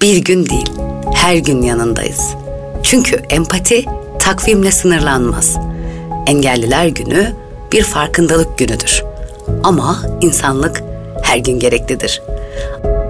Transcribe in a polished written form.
Bir gün değil, her gün yanındayız. Çünkü empati takvimle sınırlanmaz. Engelliler Günü bir farkındalık günüdür. Ama insanlık her gün gereklidir.